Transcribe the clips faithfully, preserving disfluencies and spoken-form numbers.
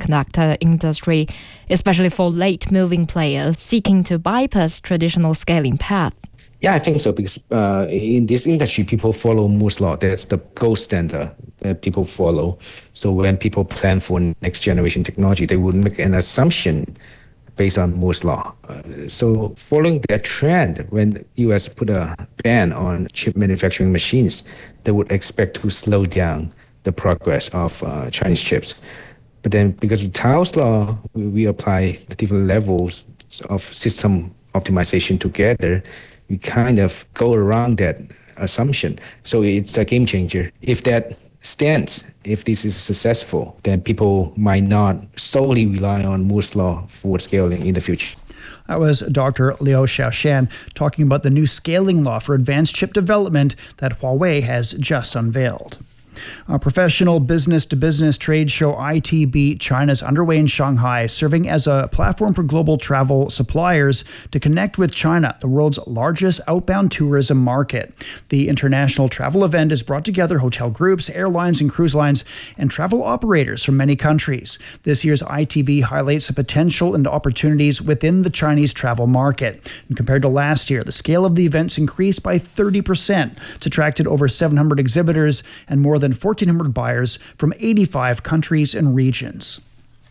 semiconductor industry, especially for late-moving players seeking to bypass traditional scaling path? Yeah, I think so, because uh, in this industry, people follow Moore's Law. That's the gold standard that people follow. So when people plan for next generation technology, they would make an assumption based on Moore's Law. Uh, so following that trend, when the U S put a ban on chip manufacturing machines, they would expect to slow down the progress of uh, Chinese chips. But then because of Tao's law, we, we apply the different levels of system optimization together. We kind of go around that assumption. So it's a game changer. If that stands, if this is successful, then people might not solely rely on Moore's Law for scaling in the future. That was Doctor Liu Xiaoshan talking about the new scaling law for advanced chip development that Huawei has just unveiled. A professional business-to-business trade show I T B China is underway in Shanghai, serving as a platform for global travel suppliers to connect with China, the world's largest outbound tourism market. The international travel event has brought together hotel groups, airlines and cruise lines, and travel operators from many countries. This year's I T B highlights the potential and opportunities within the Chinese travel market. And compared to last year, the scale of the events increased by thirty percent. It's attracted over seven hundred exhibitors and more than fourteen hundred buyers from eighty-five countries and regions.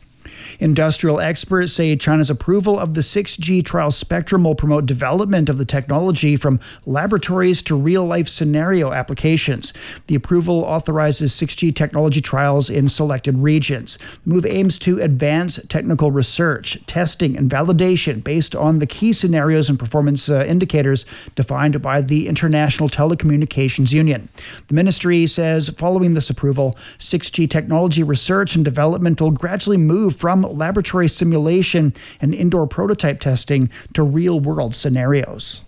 Industrial experts say China's approval of the six G trial spectrum will promote development of the technology from laboratories to real-life scenario applications. The approval authorizes six G technology trials in selected regions. The move aims to advance technical research, testing, and validation based on the key scenarios and performance uh, indicators defined by the International Telecommunications Union. The ministry says following this approval, six G technology research and development will gradually move from laboratory simulation and indoor prototype testing to real-world scenarios.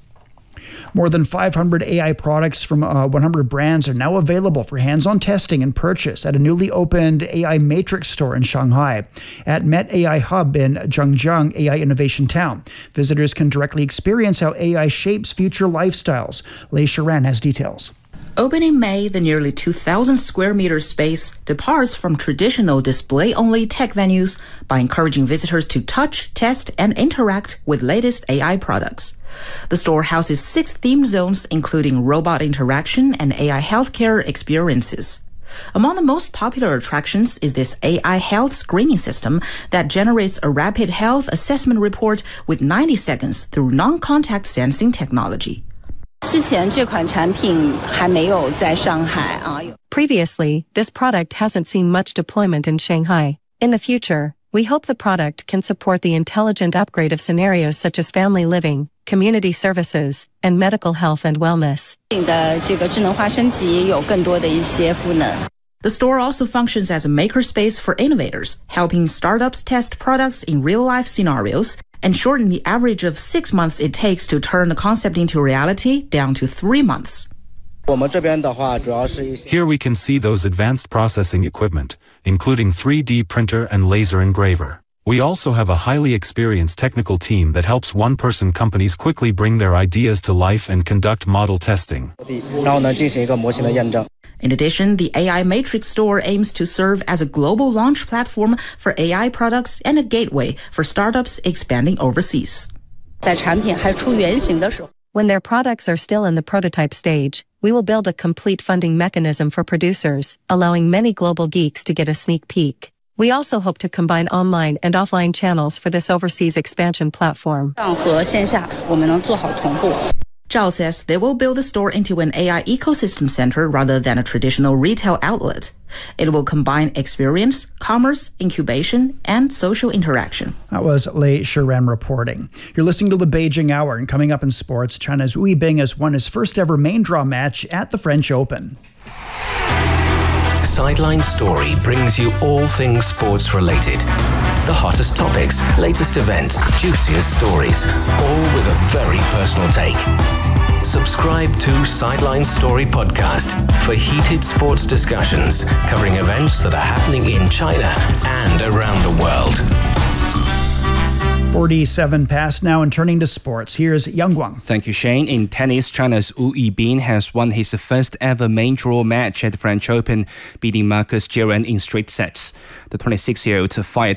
More than five hundred A I products from uh, one hundred brands are now available for hands-on testing and purchase at a newly opened A I Matrix store in Shanghai. At Met A I Hub in Zhangjiang A I Innovation Town, visitors can directly experience how A I shapes future lifestyles. Lei Sharan has details. Open in May, the nearly two thousand square meter space departs from traditional display-only tech venues by encouraging visitors to touch, test, and interact with latest A I products. The store houses six theme zones, including robot interaction and A I healthcare experiences. Among the most popular attractions is this A I health screening system that generates a rapid health assessment report with ninety seconds through non-contact sensing technology. Previously, this product hasn't seen much deployment in Shanghai. In the future, we hope the product can support the intelligent upgrade of scenarios such as family living, community services, and medical health and wellness. The store also functions as a makerspace for innovators, helping startups test products in real-life scenarios and shorten the average of six months it takes to turn the concept into reality down to three months. Here we can see those advanced processing equipment, including three D printer and laser engraver. We also have a highly experienced technical team that helps one-person companies quickly bring their ideas to life and conduct model testing. In addition, the A I Matrix store aims to serve as a global launch platform for A I products and a gateway for startups expanding overseas. When their products are still in the prototype stage, we will build a complete funding mechanism for producers, allowing many global geeks to get a sneak peek. We also hope to combine online and offline channels for this overseas expansion platform. Zhao says they will build the store into an A I ecosystem center rather than a traditional retail outlet. It will combine experience, commerce, incubation, and social interaction. That was Lei Sharan reporting. You're listening to the Beijing Hour, and coming up in sports, China's Wu Yibing has won his first ever main draw match at the French Open. Sideline Story brings you all things sports related. The hottest topics, latest events, juiciest stories, all with a very personal take. Subscribe to Sideline Story Podcast for heated sports discussions covering events that are happening in China and around the world. forty-seven past now, and turning to sports, here's Yang Guang. Thank you, Shane. In tennis, China's Wu Yibing has won his first ever main draw match at the French Open, beating Marcus Giron in straight sets. The twenty-six-year-old fired